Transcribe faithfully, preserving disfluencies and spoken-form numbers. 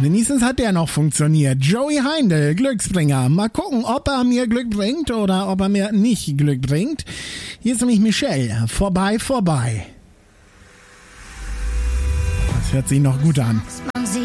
Wenigstens hat der noch funktioniert. Joey Heindl, Glücksbringer. Mal gucken, ob er mir Glück bringt oder ob er mir nicht Glück bringt. Hier ist nämlich Michelle. Vorbei, vorbei. Das hört sich noch gut an. Man sieht